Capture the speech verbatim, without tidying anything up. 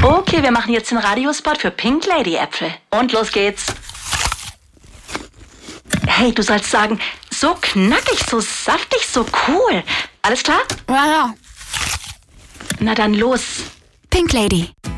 Okay, wir machen jetzt den Radiospot für Pink Lady Äpfel. Und los geht's. Hey, du sollst sagen, so knackig, so saftig, so cool. Alles klar? Ja, ja. Na dann los. Pink Lady.